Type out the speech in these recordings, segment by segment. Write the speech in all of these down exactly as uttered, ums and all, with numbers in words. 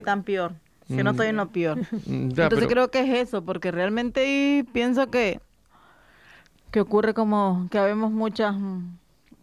tan peor, que no estoy en lo peor. Mm, Ya, Entonces pero creo que es eso, porque realmente pienso que, que ocurre como que habemos muchas, mm,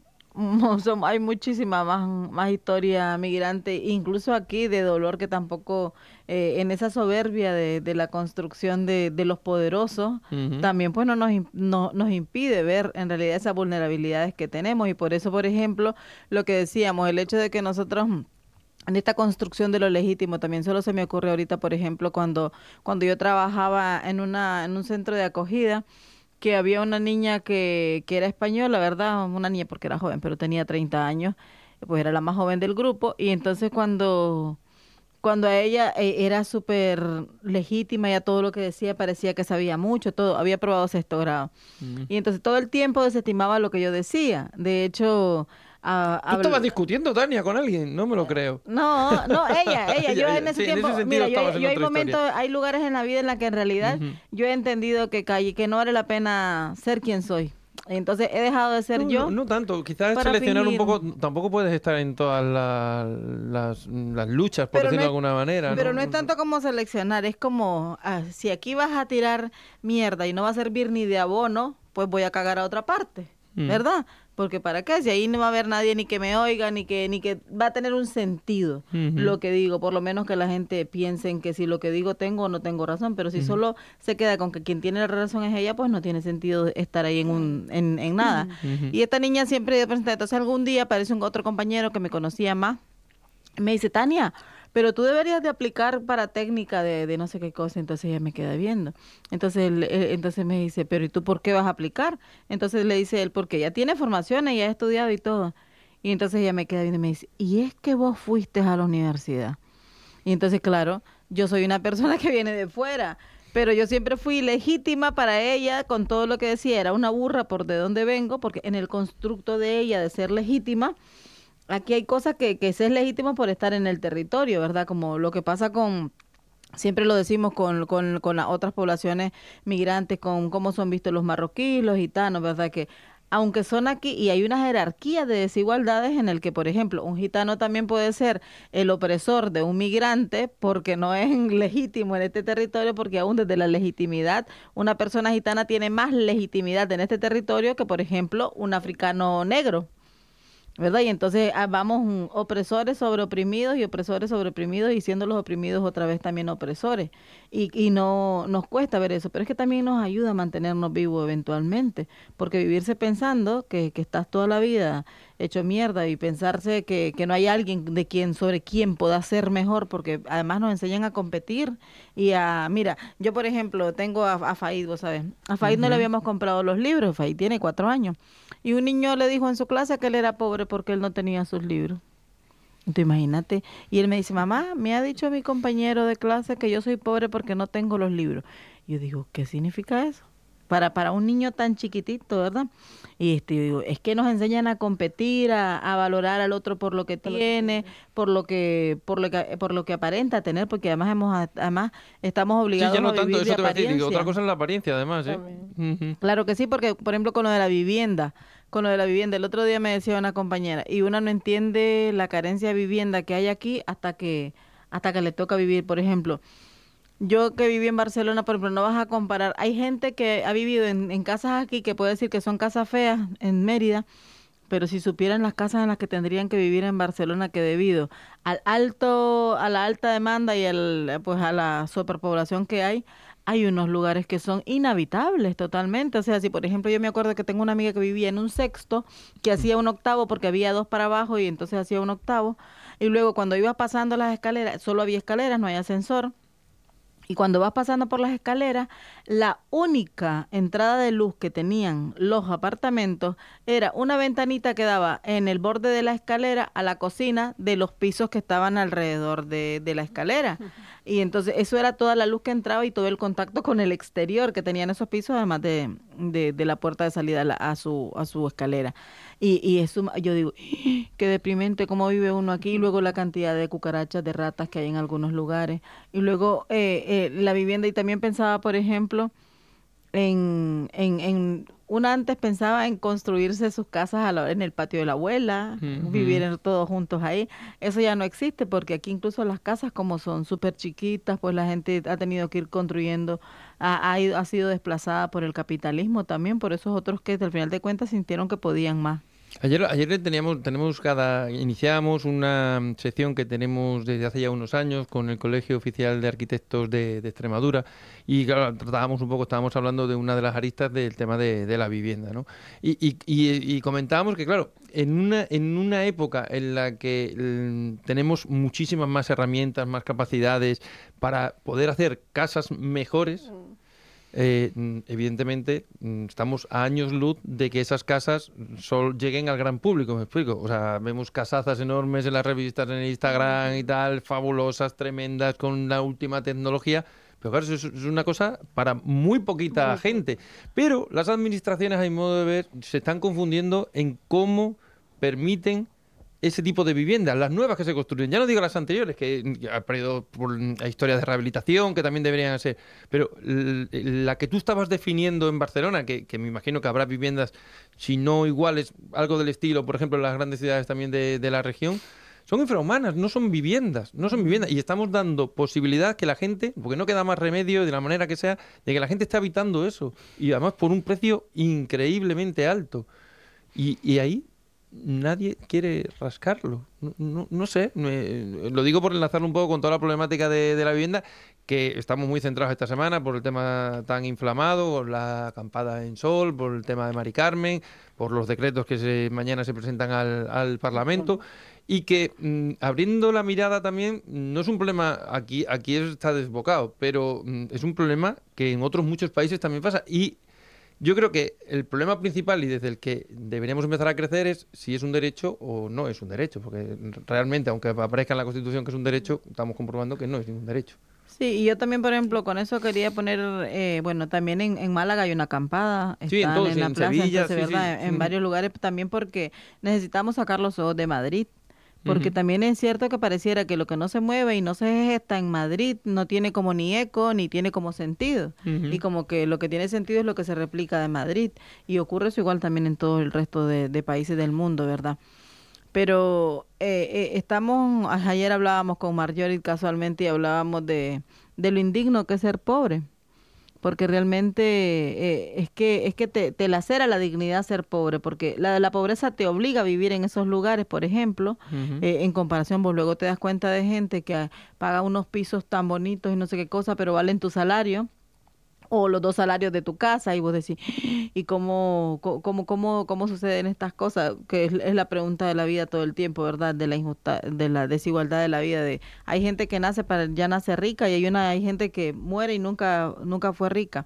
mu- son- hay muchísima más, más historia migrante, incluso aquí de dolor que tampoco, eh, en esa soberbia de, de la construcción de, de los poderosos, ujú. también pues no nos, im- no- nos impide ver en realidad esas vulnerabilidades que tenemos. Y por eso, por ejemplo, lo que decíamos, el hecho de que nosotros en esta construcción de lo legítimo, también solo se me ocurre ahorita, por ejemplo, cuando, cuando yo trabajaba en una, en un centro de acogida, que había una niña que, que era española, ¿verdad? Una niña porque era joven, pero tenía treinta años, pues era la más joven del grupo, y entonces cuando, cuando a ella eh, era súper legítima, ya todo lo que decía parecía que sabía mucho, todo, había probado sexto grado. Mm. Y entonces todo el tiempo desestimaba lo que yo decía. De hecho, a- ¿Tú estabas habl- discutiendo, Tania, con alguien? No me lo creo. no, no, ella, ella, yo Ya, en ya. ese Sí, en tiempo, ese sentido mira, yo, estabas en yo hay otra historia. momentos, hay lugares en la vida en la que en realidad Ujú. yo he entendido que calle, que no vale la pena ser quien soy. Entonces he dejado de ser No, no, yo no tanto. Quizás para seleccionar un fingir. poco. Tampoco puedes estar en todas la- las, las luchas, por Pero no decirlo de es, alguna manera, pero ¿no? no es No sé. tanto como seleccionar, es como, ah, si aquí vas a tirar mierda y no va a servir ni de abono, pues voy a cagar a otra parte, Mm, ¿verdad? Porque ¿para qué? Si ahí no va a haber nadie ni que me oiga, ni que, ni que va a tener un sentido ujú, lo que digo, por lo menos que la gente piense en que si lo que digo tengo o no tengo razón, pero si ujú, solo se queda con que quien tiene la razón es ella, pues no tiene sentido estar ahí en un, en, en nada. ujú. Y esta niña siempre presenta, entonces algún día aparece un otro compañero que me conocía más me dice, Tania, pero tú deberías de aplicar para técnica de, de no sé qué cosa. Entonces ella me queda viendo. Entonces, él, eh, entonces me dice, pero ¿y tú por qué vas a aplicar? Entonces le dice él, porque ella tiene formación, ella ha estudiado y todo. Y entonces ella me queda viendo y me dice, ¿y es que vos fuiste a la universidad? Y entonces, claro, yo soy una persona que viene de fuera, pero yo siempre fui legítima para ella con todo lo que decía. Era una burra por de dónde vengo, porque en el constructo de ella de ser legítima, aquí hay cosas que, que se es legítimo por estar en el territorio, ¿verdad? Como lo que pasa con, siempre lo decimos con, con, con las otras poblaciones migrantes, con cómo son vistos los marroquíes, los gitanos, ¿verdad? Que aunque son aquí, y hay una jerarquía de desigualdades en el que, por ejemplo, un gitano también puede ser el opresor de un migrante porque no es legítimo en este territorio, porque aún desde la legitimidad, una persona gitana tiene más legitimidad en este territorio que, por ejemplo, un africano negro. ¿Verdad? Y entonces ah, vamos mm, opresores sobre oprimidos y opresores sobre oprimidos y siendo los oprimidos otra vez también opresores. Y, y no nos cuesta ver eso, pero es que también nos ayuda a mantenernos vivos eventualmente, porque vivirse pensando que, que estás toda la vida hecho mierda y pensarse que, que no hay alguien de quien sobre quien pueda ser mejor, porque además nos enseñan a competir y a, mira, yo por ejemplo tengo a, a Faid, vos sabés, a Faid no le Ujú. habíamos comprado los libros, Faid tiene cuatro años. Y un niño le dijo en su clase que él era pobre porque él no tenía sus libros. Entonces, imagínate. Y él me dice, mamá, me ha dicho mi compañero de clase que yo soy pobre porque no tengo los libros. Y yo digo, ¿qué significa eso? Para, para un niño tan chiquitito, ¿verdad? Y este, yo digo, es que nos enseñan a competir, a, a valorar al otro por lo que Por lo que tiene, tiene. por lo que, por lo que, por lo que aparenta tener, porque además hemos, a- además estamos Sí, ya obligados a no tanto, vivir de eso te voy a decir. Digo, otra apariencia. cosa es la apariencia, además, ¿eh? También. Ujú. Claro que sí, porque por ejemplo con lo de la vivienda, con lo de la vivienda, el otro día me decía una compañera, y una no entiende la carencia de vivienda que hay aquí hasta que, hasta que le toca vivir. Por ejemplo, yo que viví en Barcelona, por ejemplo, no vas a comparar. Hay gente que ha vivido en, en casas aquí que puede decir que son casas feas en Mérida, pero si supieran las casas en las que tendrían que vivir en Barcelona, que debido al alto, a la alta demanda y al, pues a la superpoblación que hay, hay unos lugares que son inhabitables totalmente. O sea, si por ejemplo yo me acuerdo que tengo una amiga que vivía en un sexto, que hacía un octavo porque había dos para abajo y entonces hacía un octavo, y luego cuando ibas pasando las escaleras, solo había escaleras, no hay ascensor. Y cuando vas pasando por las escaleras, la única entrada de luz que tenían los apartamentos era una ventanita que daba en el borde de la escalera a la cocina de los pisos que estaban alrededor de, de la escalera. Y entonces eso era toda la luz que entraba y todo el contacto con el exterior que tenían esos pisos, además de, de, de la puerta de salida a, la- a su, a su escalera. Y, y eso, yo digo, qué deprimente cómo vive uno aquí, y luego la cantidad de cucarachas, de ratas que hay en algunos lugares. Y luego eh, eh, la vivienda, y también pensaba, por ejemplo, en, en, en una antes pensaba en construirse sus casas a la- en el patio de la abuela, vivir Ujú. en- todos juntos ahí. Eso ya no existe porque aquí incluso las casas como son súper chiquitas, pues la gente ha tenido que ir construyendo, ha, ha ido- ha sido desplazada por el capitalismo también, por esos otros que al final de cuentas sintieron que podían más. Ayer, ayer teníamos, tenemos cada, iniciamos una mm, sección que tenemos desde hace ya unos años con el Colegio Oficial de Arquitectos de, de Extremadura y claro, tratábamos un poco, estábamos hablando de una de las aristas del tema de, de la vivienda, ¿no? Y, y, y- y comentábamos que, claro, en una, en una época en la que mm, tenemos muchísimas más herramientas, más capacidades para poder hacer casas mejores, eh, mm, evidentemente mm, estamos a años luz de que esas casas sol lleguen al gran público, me explico. O sea, vemos casazas enormes en las revistas, en el Instagram y tal, fabulosas, tremendas, con la última tecnología. Pero claro, eso es, es una cosa para muy poquita Muy poco. gente. Pero las administraciones, a mi modo de ver, se están confundiendo en cómo permiten ese tipo de viviendas, las nuevas que se construyen. Ya no digo las anteriores, que ha perdido por la historia de rehabilitación, que también deberían ser. Pero l- la que tú estabas definiendo en Barcelona, que, que me imagino que habrá viviendas, si no iguales, algo del estilo, por ejemplo, en las grandes ciudades también de, de la región, son infrahumanas, no son viviendas, no son viviendas. Y estamos dando posibilidad que la gente, porque no queda más remedio de la manera que sea, de que la gente esté habitando eso. Y además por un precio increíblemente alto. Y, y ahí nadie quiere rascarlo. No, no- no sé, me- lo digo por enlazarlo un poco con toda la problemática de, de la vivienda, que estamos muy centrados esta semana por el tema tan inflamado, por la acampada en Sol, por el tema de Mari Carmen, por los decretos que se- mañana se presentan al, al Parlamento. Y que mm, abriendo la mirada también, no es un problema, aquí, aquí está desbocado, pero mm, es un problema que en otros muchos países también pasa. Y yo creo que el problema principal y desde el que deberíamos empezar a crecer es si es un derecho o no es un derecho, porque realmente, aunque aparezca en la Constitución que es un derecho, estamos comprobando que no es ningún derecho. Sí, y yo también, por ejemplo, con eso quería poner, eh, bueno, también en, en Málaga hay una acampada, Sí, en están todos, en la en plaza, Sevilla, entonces, sí, sí. ¿verdad? En, en varios lugares también porque necesitamos sacar los ojos de Madrid, porque Ujú. también es cierto que pareciera que lo que no se mueve y no se gesta en Madrid no tiene como ni eco ni tiene como sentido, y Ujú. como que lo que tiene sentido es lo que se replica de Madrid, y ocurre eso igual también en todo el resto de, de países del mundo, ¿verdad? Pero eh, eh, estamos, a- ayer hablábamos con Marjorie casualmente y hablábamos de, de lo indigno que es ser pobre, porque realmente eh, es que es que te, te lacera la dignidad ser pobre, porque la, la pobreza te obliga a vivir en esos lugares, por ejemplo, Ujú. eh, en comparación, vos luego te das cuenta de gente que ah, paga unos pisos tan bonitos y no sé qué cosa, pero valen tu salario o los dos salarios de tu casa y vos decís, ¿y cómo, co- cómo, cómo, cómo suceden estas cosas? Que es, es la pregunta de la vida todo el tiempo, ¿verdad? De la injusta, de la desigualdad de la vida. De, hay gente que nace para, ya nace rica y hay una, hay gente que muere y nunca, nunca fue rica.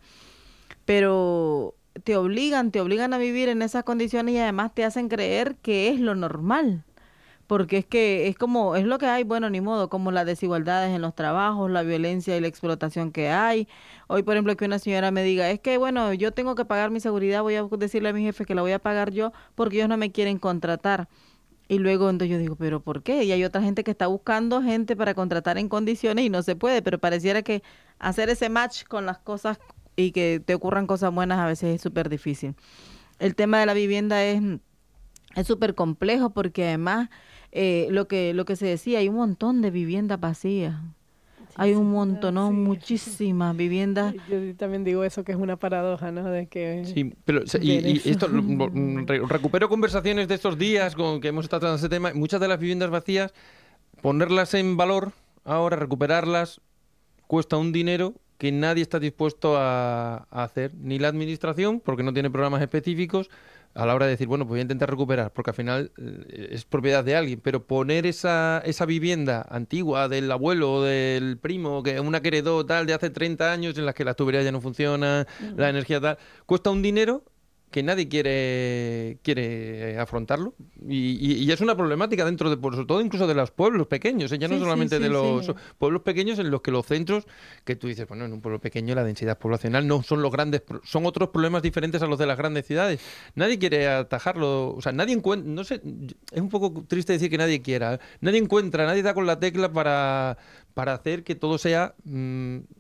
Pero te obligan, te obligan a vivir en esas condiciones y además te hacen creer que es lo normal. Porque es que es como, es lo que hay, bueno, ni modo, como las desigualdades en los trabajos, la violencia y la explotación que hay. Hoy, por ejemplo, que una señora me diga, es que, bueno, yo tengo que pagar mi seguridad, voy a decirle a mi jefe que la voy a pagar yo porque ellos no me quieren contratar. Y luego entonces yo digo, ¿pero por qué? Y hay otra gente que está buscando gente para contratar en condiciones y no se puede, pero pareciera que hacer ese match con las cosas y que te ocurran cosas buenas a veces es súper difícil. El tema de la vivienda es es súper complejo porque además eh, lo que lo que se decía, hay un montón de viviendas vacías. Sí, Hay eso un es verdad, montón, sí. muchísimas viviendas. Yo también digo eso, que es una paradoja, ¿no? De que Sí, pero se- ver y, y eso. esto lo- lo- re- recupero conversaciones de estos días con que hemos estado tratando ese tema. Muchas de las viviendas vacías, ponerlas en valor, ahora recuperarlas, cuesta un dinero que nadie está dispuesto a, a hacer, ni la administración, porque no tiene programas específicos, a la hora de decir, bueno, pues voy a intentar recuperar, porque al final eh, es propiedad de alguien, pero poner esa, esa vivienda antigua del abuelo o del primo, que una que heredó tal de hace treinta años, en las que las tuberías ya no funcionan, la Mm. energía tal, cuesta un dinero que nadie quiere, quiere afrontarlo. Y, y- y es una problemática dentro de, por sobre todo incluso de los pueblos pequeños, ¿eh? Ya no Sí, sí, solamente de sí, sí. los Sí. pueblos pequeños en los que los centros, que tú dices, bueno, en un pueblo pequeño la densidad poblacional no son los grandes, pro- son otros problemas diferentes a los de las grandes ciudades. Nadie quiere atajarlo, o sea, nadie encuentra, no sé, es un poco triste decir que nadie quiera, ¿eh? Nadie encuentra, nadie da con la tecla para, para hacer que todo sea... mm,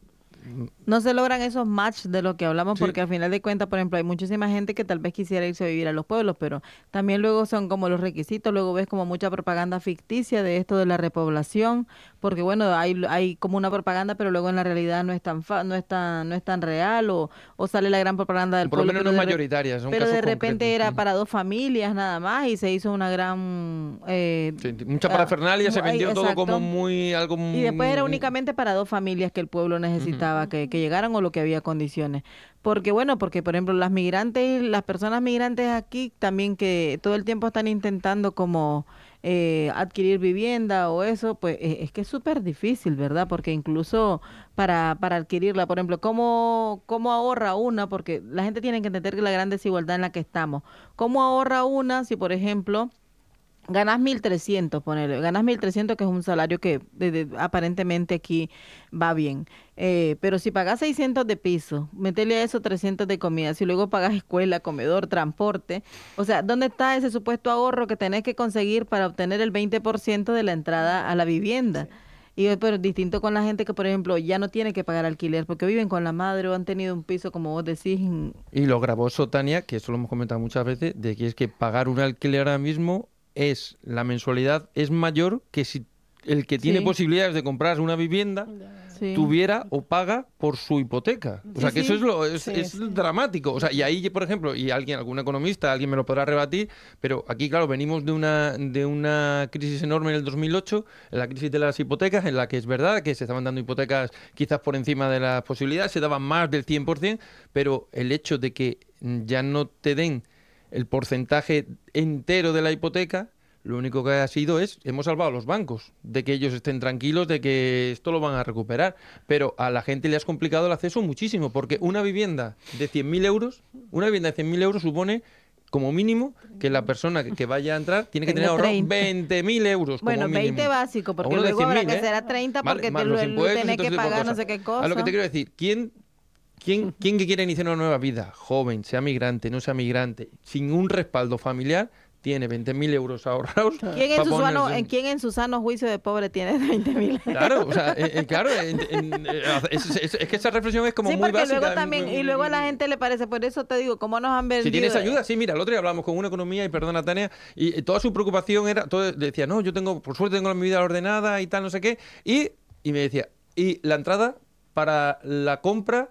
No se logran esos match de lo que hablamos, Sí. porque al final de cuentas, por ejemplo, hay muchísima gente que tal vez quisiera irse a vivir a los pueblos, pero también luego son como los requisitos, luego ves como mucha propaganda ficticia de esto de la repoblación, porque bueno, hay, hay como una propaganda, pero luego en la realidad no es tan fa- no es tan, no es tan real, o, o sale la gran propaganda del Por lo pueblo, menos pero no es de re- mayoritaria, son pero casos de repente concretos. era Mm. para dos familias nada más y se hizo una gran... eh, Sí, mucha ah, parafernalia, se mu- ay, vendió todo como exacto. muy... algo Y después era muy- únicamente para dos familias que el pueblo necesitaba que, que llegaran o lo que había condiciones. Porque bueno, porque por ejemplo las migrantes, las personas migrantes aquí también que todo el tiempo están intentando como eh, adquirir vivienda o eso, pues eh, es que es súper difícil, ¿verdad? Porque incluso para, para adquirirla, por ejemplo, ¿cómo, cómo ahorra una? Porque la gente tiene que entender que la gran desigualdad en la que estamos. ¿Cómo ahorra una si, por ejemplo... Ganas mil trescientos, ponele, ganas mil trescientos que es un salario que de- de- aparentemente aquí va bien. Eh, pero si pagas seiscientos de piso, metele a eso trescientos de comida, si luego pagas escuela, comedor, transporte, o sea, ¿dónde está ese supuesto ahorro que tenés que conseguir para obtener el veinte por ciento de la entrada a la vivienda? Y eh, pero distinto con la gente que, por ejemplo, ya no tiene que pagar alquiler porque viven con la madre o han tenido un piso, como vos decís, en- Y lo gravoso, Tania, que eso lo hemos comentado muchas veces, de que es que pagar un alquiler ahora mismo es, la mensualidad es mayor que si el que tiene Sí. posibilidades de comprar una vivienda sí. tuviera o paga por su hipoteca. O Sí, sea, que sí. eso es lo es, Sí, es sí. dramático. O sea, y ahí, por ejemplo, y alguien, algún economista, alguien me lo podrá rebatir, pero aquí, claro, venimos de una de una crisis enorme en el dos mil ocho, en la crisis de las hipotecas, en la que es verdad que se estaban dando hipotecas quizás por encima de las posibilidades, se daban más del cien por ciento, pero el hecho de que mm, ya no te den el porcentaje entero de la hipoteca, lo único que ha sido es, hemos salvado a los bancos, de que ellos estén tranquilos, de que esto lo van a recuperar. Pero a la gente le has complicado el acceso muchísimo, porque una vivienda de cien mil euros, una vivienda de cien mil euros supone como mínimo que la persona que, que vaya a entrar tiene que Tenga tener ahorrado treinta. veinte mil euros como Bueno, mínimo. veinte básico, porque uno de luego habrá cien mil, que ¿eh? será treinta Vale, porque más te los lo, impuestos y tenés todo que ese tipo de pagar no cosas. sé qué cosa. A lo que te quiero decir, ¿quién, quién, quién que quiera iniciar una nueva vida, joven, sea migrante, no sea migrante, sin un respaldo familiar, tiene veinte mil euros ahorrados? ¿Quién en, pa' su sano, ponerse- en, ¿Quién en su sano juicio de pobre tiene veinte mil? Claro, o sea, eh, eh, claro, en- en- eh, es, es- es que esa reflexión es como Sí, muy porque básica. luego muy- también, muy- y luego a la gente le parece, por eso te digo, ¿cómo nos han vendido? Si tienes ayuda, sí, mira, el otro día hablamos con una economía, y perdona, Tania, y eh, toda su preocupación era, todo, decía, no, yo tengo, por suerte tengo mi vida ordenada y tal, no sé qué, y, y me decía, y la entrada para la compra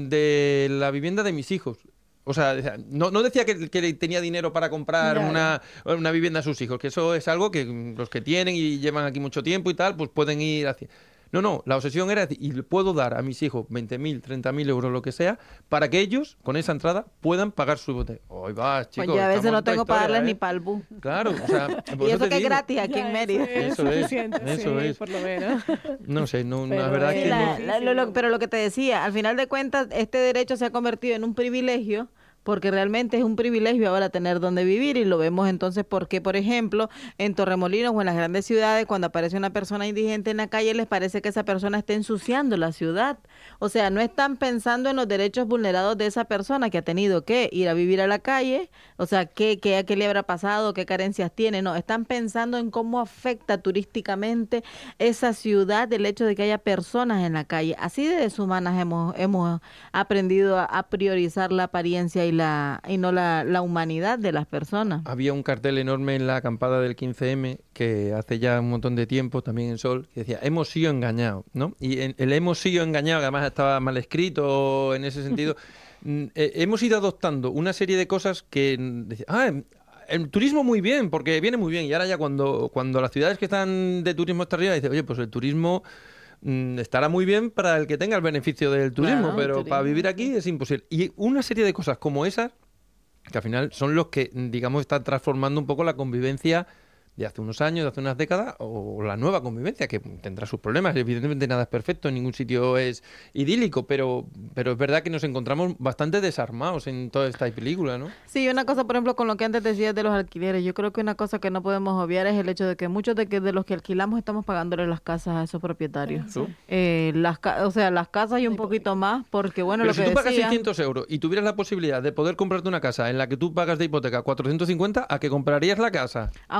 de la vivienda de mis hijos. O sea, decía- no, no decía que, que tenía dinero para comprar Ya, una, una vivienda a sus hijos, que eso es algo que mm, los que tienen y llevan aquí mucho tiempo y tal, pues pueden ir hacia... No, no, la obsesión era decir, y le puedo dar a mis hijos veinte mil, treinta mil euros, lo que sea, para que ellos, con esa entrada, puedan pagar su hipoteca. Hoy vas, chicos. Pues yo a veces estamos no en otra tengo para historia, darles ¿eh? ni para el bus. Claro, o sea, por Y eso te que es digo. gratis aquí Ya, en Mérida. eso es Eso es, suficiente, eso sí, es. por lo menos. No sé, no, Pero la verdad es es Sí, que la- no. la- lo- lo- pero lo que te decía, al final de cuentas, este derecho se ha convertido en un privilegio porque realmente es un privilegio ahora tener donde vivir y lo vemos entonces porque, por ejemplo, en Torremolinos o en las grandes ciudades, cuando aparece una persona indigente en la calle, les parece que esa persona está ensuciando la ciudad. O sea, no están pensando en los derechos vulnerados de esa persona que ha tenido que ir a vivir a la calle, o sea, qué, qué, qué le habrá pasado, qué carencias tiene, no, están pensando en cómo afecta turísticamente esa ciudad el hecho de que haya personas en la calle. Así de deshumanas hemos, hemos aprendido a, a priorizar la apariencia y la y no la, la humanidad de las personas. Había un cartel enorme en la acampada del quince eme que hace ya un montón de tiempo, también en Sol, que decía, hemos sido engañados, ¿no? Y en- el hemos sido engañados, que además estaba mal escrito en ese sentido, mm, eh, hemos ido adoptando una serie de cosas que, mm, decía, ah, em, el turismo muy bien, porque viene muy bien. Y ahora ya cuando, cuando las ciudades que están de turismo hasta arriba, dice, oye, pues el turismo mm, estará muy bien para el que tenga el beneficio del turismo, Claro, el pero turismo, para vivir sí. aquí es imposible. Y una serie de cosas como esas, que al final son los que, digamos, están transformando un poco la convivencia de hace unos años, de hace unas décadas, o la nueva convivencia, que tendrá sus problemas. Evidentemente nada es perfecto, en ningún sitio es idílico, pero, pero es verdad que nos encontramos bastante desarmados en toda esta película, ¿no? Sí, una cosa, por ejemplo, con lo que antes decías de los alquileres, yo creo que una cosa que no podemos obviar es el hecho de que muchos de, que, de los que alquilamos estamos pagándole las casas a esos propietarios. Sí. Eh, las, ca- o sea, las casas y un poquito más, porque bueno, Pero lo si que tú pagas decía... seiscientos euros y tuvieras la posibilidad de poder comprarte una casa en la que tú pagas de hipoteca cuatrocientos cincuenta, ¿a que comprarías la casa? Aunque tuviera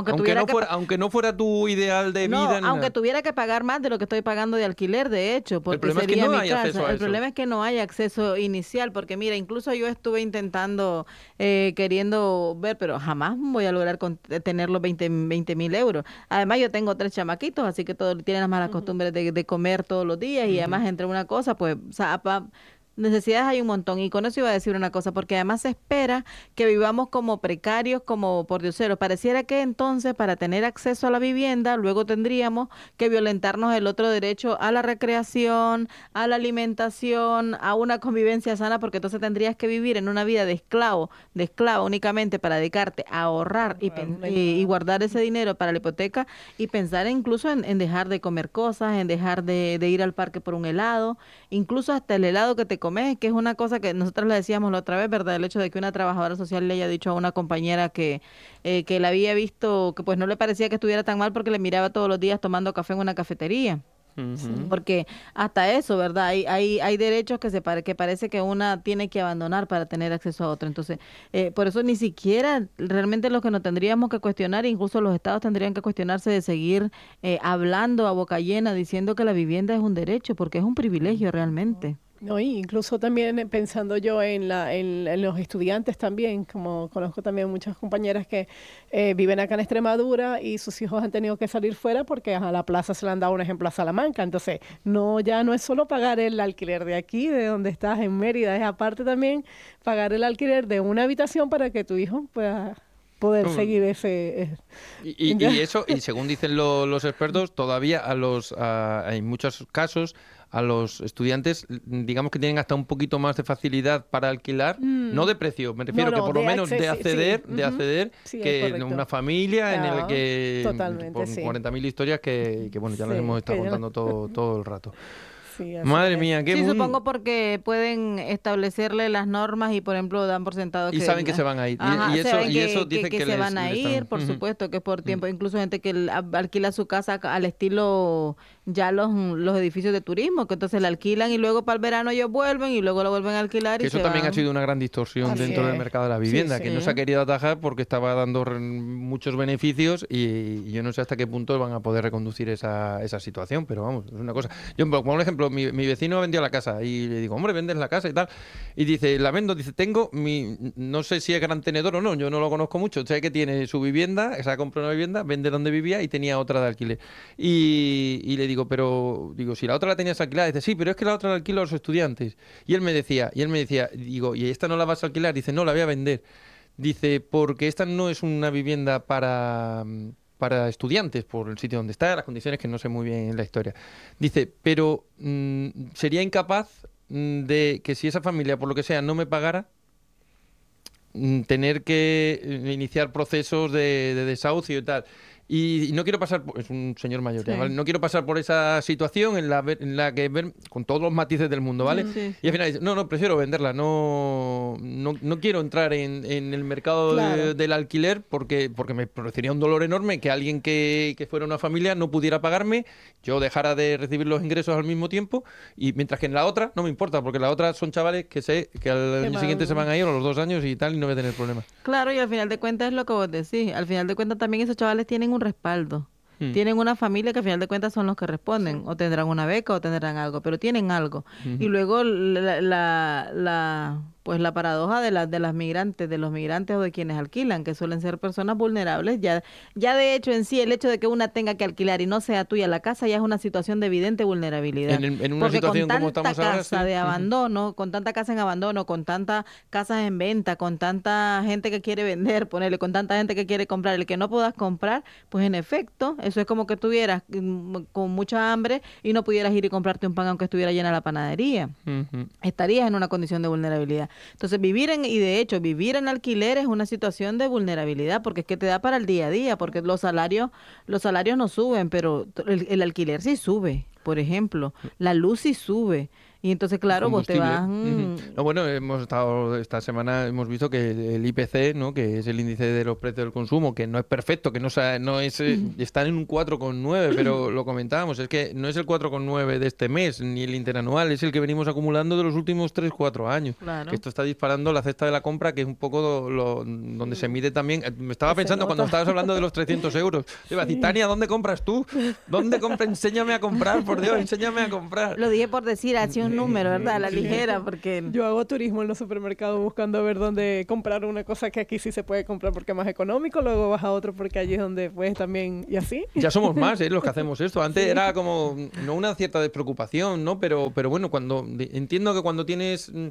no fuera, aunque no fuera tu ideal de no, vida. Ni aunque nada. tuviera que pagar más de lo que estoy pagando de alquiler, de hecho, porque el problema sería es que no mi hay casa. acceso a El eso. problema es que no hay acceso inicial, porque mira, incluso yo estuve intentando, eh, queriendo ver, pero jamás voy a lograr con- tener los veinte mil euros. Además, yo tengo tres chamaquitos, así que todos tienen las malas Ujú. costumbres de, de comer todos los días, y Ujú. además entre una cosa, pues, o sea, pa- necesidades hay un montón. Y con eso iba a decir una cosa, porque además se espera que vivamos como precarios, como por dioseros. Pareciera que entonces para tener acceso a la vivienda, luego tendríamos que violentarnos el otro derecho a la recreación, a la alimentación, a una convivencia sana, porque entonces tendrías que vivir en una vida de esclavo, de esclavo únicamente para dedicarte a ahorrar y, pen- Ahorrar, y, y claro. guardar ese dinero para la hipoteca, y pensar incluso en, en dejar de comer cosas, en dejar de, de ir al parque por un helado, incluso hasta el helado que te comes, que es una cosa que nosotros le decíamos la otra vez, ¿verdad? El hecho de que una trabajadora social le haya dicho a una compañera que, eh, que la había visto, que pues no le parecía que estuviera tan mal porque le miraba todos los días tomando café en una cafetería. Ujú. Porque hasta eso, ¿verdad? Hay, hay, hay derechos que se pare- que parece que una tiene que abandonar para tener acceso a otro. Entonces, eh, por eso ni siquiera realmente lo que nos tendríamos que cuestionar, incluso los estados tendrían que cuestionarse de seguir eh, hablando a boca llena, diciendo que la vivienda es un derecho, porque es un privilegio realmente. No, y incluso también eh, pensando yo en, la, en, en los estudiantes también, como conozco también muchas compañeras que eh, viven acá en Extremadura y sus hijos han tenido que salir fuera porque a la plaza se le han dado un ejemplo a Salamanca. Entonces, no ya no es solo pagar el alquiler de aquí, de donde estás en Mérida, es aparte también pagar el alquiler de una habitación para que tu hijo pueda poder Mm. seguir ese... eh, Y, y- Ya. y eso, y según dicen lo- los expertos, todavía a los, a- en muchos casos, a los estudiantes, digamos que tienen hasta un poquito más de facilidad para alquilar, Mm. no de precio, me refiero No, que no, por lo de menos de acces- sí, acceder, sí, de ujú. acceder, Sí, es que en correcto. una familia en el Ah, que totalmente, por sí. cuarenta mil historias que, que, bueno, ya las Sí, hemos estado que ya la- contando todo, todo el rato. Sí, así Madre es. mía, qué Sí, mun- supongo porque pueden establecerle las normas y, por ejemplo, dan por sentado Y que... saben que la- se van a ir. Y- Ajá, y eso- saben y que, eso que- dicen que que se les- van a les ir, están- por Ujú. supuesto, que es por Mm. tiempo. Incluso gente que al- alquila su casa al estilo ya los, los edificios de turismo, que entonces la alquilan y luego para el verano ellos vuelven y luego lo vuelven a alquilar Que y eso se también van. ha sido una gran distorsión Así dentro del es. mercado de la Sí, vivienda, sí. que no se ha querido atajar porque estaba dando re- muchos beneficios y, y yo no sé hasta qué punto van a poder reconducir esa, esa situación, pero vamos, es una cosa. Yo, como por ejemplo, mi, mi vecino vendió la casa y le digo, hombre, vendes la casa y tal, y dice, la vendo, dice, tengo mi, no sé si es gran tenedor o no, yo no lo conozco mucho, sé que tiene su vivienda, se ha comprado una vivienda, vende donde vivía y tenía otra de alquiler. Y, y le digo, pero, digo, si la otra la tenías alquilada, dice, sí, pero es que la otra la alquilo a los estudiantes. Y él me decía, y él me decía, digo, ¿y esta no la vas a alquilar? Dice, no, la voy a vender. Dice, porque esta no es una vivienda para, para estudiantes, por el sitio donde está, las condiciones que no sé muy bien en la historia. Dice, pero mm, sería incapaz mm, de que si esa familia, por lo que sea, no me pagara, mm, tener que eh, iniciar procesos de, de desahucio y tal. Y, y no quiero pasar, por- es un señor mayor, ya, Sí. ¿vale? No quiero pasar por esa situación en la, ver- en la que ver con todos los matices del mundo, ¿vale? Sí, Y al final dice, no, no, prefiero venderla, no, no, no quiero entrar en, en el mercado de- Claro. del alquiler porque, porque me produciría un dolor enorme que alguien que, que fuera una familia no pudiera pagarme, yo dejara de recibir los ingresos al mismo tiempo, y mientras que en la otra no me importa, porque la otra son chavales que sé que al Que año van- siguiente se van a ir, o los dos años y tal, y no voy a tener problemas. Claro, y al final de cuentas es lo que vos decís. Al final de cuentas también esos chavales tienen un respaldo. Mm. Tienen una familia que al final de cuentas son los que responden. O tendrán una beca o tendrán algo, pero tienen algo. Ujú. Y luego la, la, la- pues la paradoja de las de las migrantes, de los migrantes o de quienes alquilan, que suelen ser personas vulnerables. Ya, ya de hecho en sí el hecho de que una tenga que alquilar y no sea tuya la casa ya es una situación de evidente vulnerabilidad. En el- en una Porque situación con como tanta estamos ahora, casa sí. de Ujú. abandono, con tanta casa en abandono, con tantas casas en venta, con tanta gente que quiere vender, ponerle, con tanta gente que quiere comprar, el que no puedas comprar, pues en efecto, eso es como que estuvieras mm, con mucha hambre y no pudieras ir y comprarte un pan aunque estuviera llena la panadería. Ujú. Estarías en una condición de vulnerabilidad. Entonces, vivir en, y de hecho, vivir en alquiler es una situación de vulnerabilidad, porque es que te da para el día a día, porque los salarios, los salarios no suben, pero el, el alquiler sí sube, por ejemplo, la luz sí sube. Y entonces, claro, vos te vas... Combustible. mm, Ujú. No, bueno, hemos estado esta semana hemos visto que el I P C, ¿no? Que es el índice de los precios del consumo, que no es perfecto, que no, sa- no es eh, están en un cuatro coma nueve, pero lo comentábamos, es que no es el cuatro coma nueve de este mes ni el interanual, es el que venimos acumulando de los últimos tres cuatro años. Claro. Que esto está disparando la cesta de la compra, que es un poco lo- donde se mide también. eh, Me estaba Que se pensando cuando nota. estabas hablando de los trescientos euros. Te iba a decir, Tania, ¿dónde compras tú? ¿Dónde compras? Enséñame a comprar, por Dios, enséñame a comprar. Lo dije por decir así un número, ¿verdad? A la ligera, porque... Yo hago turismo en los supermercados buscando ver dónde comprar una cosa que aquí sí se puede comprar porque es más económico, luego vas a otro porque allí es donde puedes también, y así. Ya somos más, ¿eh? Los que hacemos esto. Antes era como, no una cierta despreocupación, ¿no? Pero, pero bueno, cuando de- entiendo que cuando tienes mm,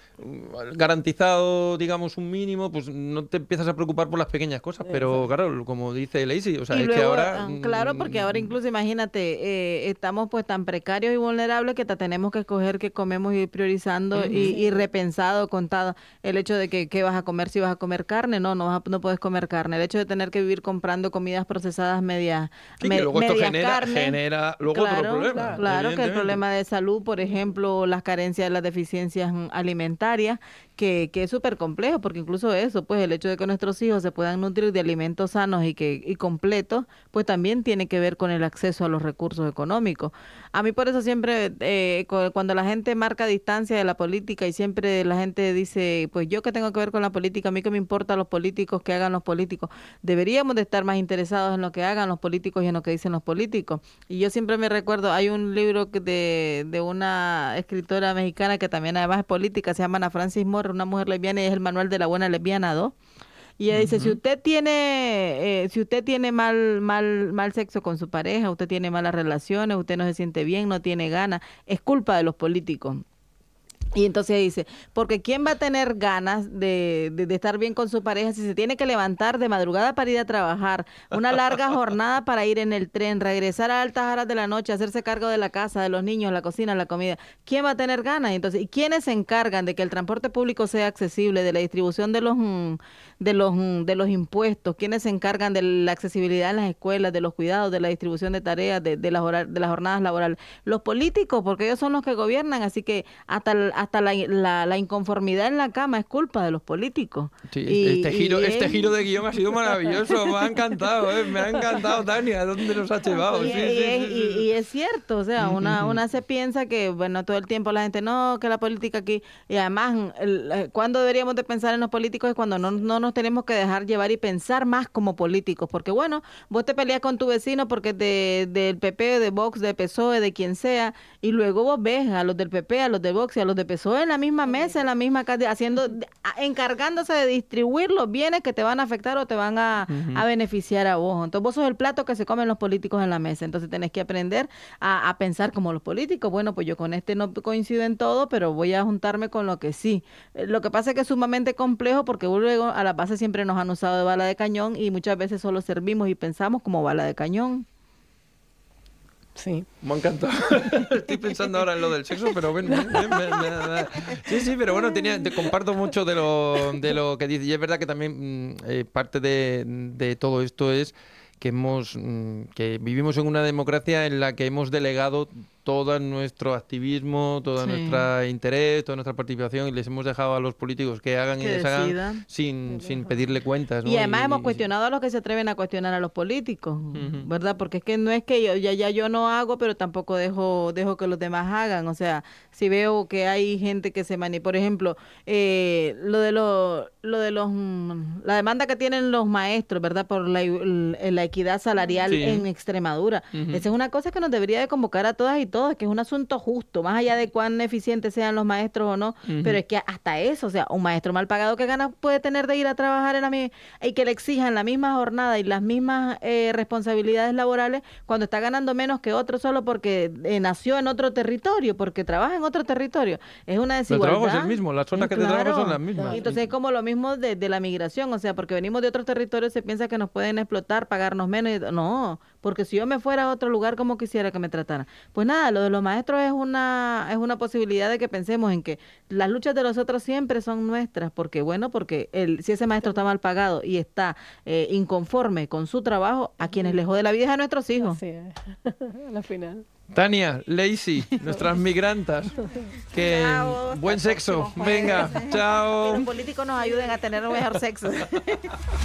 garantizado, digamos, un mínimo, pues no te empiezas a preocupar por las pequeñas cosas. Pero claro, como dice Lacey, o sea, Y es luego, que ahora... ah, claro, porque ahora mm, incluso imagínate, eh, estamos pues tan precarios y vulnerables que hasta tenemos que escoger qué comemos y ir priorizando y, y repensado, contado el hecho de que qué vas a comer, si vas a comer carne, no, no vas a- no puedes comer carne, el hecho de tener que vivir comprando comidas procesadas medias, sí, me- que luego esto medias genera, carne. genera luego Claro, otro problema. claro. Claro, que el evidentemente. problema de salud, por ejemplo, las carencias, las deficiencias mm, alimentarias, que, que es súper complejo, porque incluso eso, pues el hecho de que nuestros hijos se puedan nutrir de alimentos sanos y que y completos, pues también tiene que ver con el acceso a los recursos económicos. A mí por eso siempre, eh, cu- cuando la gente marca distancia de la política y siempre la gente dice, pues yo qué tengo que ver con la política, a mí qué me importa los políticos, que hagan los políticos, deberíamos de estar más interesados en lo que hagan los políticos y en lo que dicen los políticos. Y yo siempre me recuerdo, hay un libro que de, de una escritora mexicana que también además es política, se llama Ana Francis Moore, una mujer lesbiana, y es el manual de la buena lesbiana dos. Y ella dice, si usted tiene, eh, si usted tiene mal, mal, mal sexo con su pareja, usted tiene malas relaciones, usted no se siente bien, no tiene ganas, es culpa de los políticos. Y entonces dice, porque ¿quién va a tener ganas de, de, de estar bien con su pareja si se tiene que levantar de madrugada para ir a trabajar, una larga jornada para ir en el tren, regresar a altas horas de la noche, hacerse cargo de la casa, de los niños, la cocina, la comida? ¿Quién va a tener ganas? Y entonces, ¿y quiénes se encargan de que el transporte público sea accesible, de la distribución de los mm, de los mm, de los impuestos? ¿Quiénes se encargan de la accesibilidad en las escuelas, de los cuidados, de la distribución de tareas, de, de las hora- de las jornadas laborales? Los políticos, porque ellos son los que gobiernan, así que hasta el- hasta la, la, la inconformidad en la cama es culpa de los políticos. Sí, Y- este, giro, y este es- giro de guión ha sido maravilloso, me ha encantado, ¿eh? Me ha encantado, Tania, ¿dónde nos ha llevado? Y, Sí, y sí, es, sí, y- sí. y es cierto, o sea, una, una se piensa que, bueno, todo el tiempo la gente, no, que la política aquí, y además, el- eh, cuando deberíamos de pensar en los políticos es cuando no, no nos tenemos que dejar llevar y pensar más como políticos, porque bueno, vos te peleas con tu vecino porque es de, del P P, de Vox, de P S O E, de quien sea, y luego vos ves a los del P P, a los de Vox y a los de P S O E en la misma mesa, en la misma casa, haciendo, a- encargándose de distribuir los bienes que te van a afectar o te van a, a beneficiar a vos. Entonces vos sos el plato que se comen los políticos en la mesa. Entonces tenés que aprender a, a pensar como los políticos. Bueno, pues yo con este no coincido en todo, pero voy a juntarme con lo que sí. Eh, Lo que pasa es que es sumamente complejo porque luego a la base siempre nos han usado de bala de cañón y muchas veces solo servimos y pensamos como bala de cañón. Sí. Me ha encantado. Estoy pensando ahora en lo del sexo, pero bueno. bien, bien, bien, bien. Sí, sí, pero bueno, tenía, te comparto mucho de lo, de lo que dice. Y es verdad que también mm, eh, parte de, de todo esto es que hemos mm, que vivimos en una democracia en la que hemos delegado todo nuestro activismo, todo Sí. nuestro interés, toda nuestra participación y les hemos dejado a los políticos que hagan y Que deshagan decidan. sin, sin pedirle cuentas, ¿no? Y además hemos y- cuestionado a los que se atreven a cuestionar a los políticos, Ujú. ¿verdad? Porque es que no es que yo ya, ya yo no hago, pero tampoco dejo dejo que los demás hagan. O sea, si veo que hay gente que se manipula, por ejemplo, eh, lo de los lo de los mm, la demanda que tienen los maestros, ¿verdad? Por la, i- la equidad salarial Sí. en Extremadura. Ujú. Esa es una cosa que nos debería de convocar a todas y todos, que es un asunto justo, más allá de cuán eficientes sean los maestros o no, Ujú. pero es que hasta eso, o sea, un maestro mal pagado, ¿qué ganas puede tener de ir a trabajar en la mi- y que le exijan la misma jornada y las mismas eh, responsabilidades laborales cuando está ganando menos que otro solo porque eh, nació en otro territorio, porque trabaja en otro territorio? Es una El desigualdad. trabajo es el mismo, las zonas Eh, que de trabajo claro. son las mismas. Y entonces es como lo mismo de, de la migración, o sea, porque venimos de otros territorios se piensa que nos pueden explotar, pagarnos menos. y- no, porque si yo me fuera a otro lugar, ¿cómo quisiera que me trataran? Pues nada, lo de los maestros es una, es una posibilidad de que pensemos en que las luchas de los otros siempre son nuestras, porque bueno, porque el, si ese maestro está mal pagado y está eh, inconforme con su trabajo, a quienes les jode la vida es a nuestros hijos. Así es, a la final. Tania, Lacey, nuestras migrantas, que Chao, buen hasta el sexo. próximo Venga, jueves. chao. Que los políticos nos ayuden a tener un mejor sexo.